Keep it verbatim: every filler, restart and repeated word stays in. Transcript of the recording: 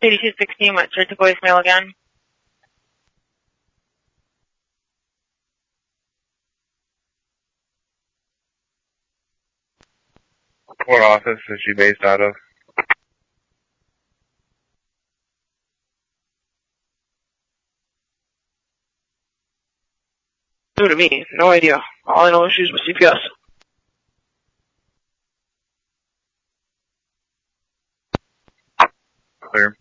eighty-two sixteen went straight to voicemail again. What office is she based out of? New to me. No idea. All I know is she's with C P S. Clear.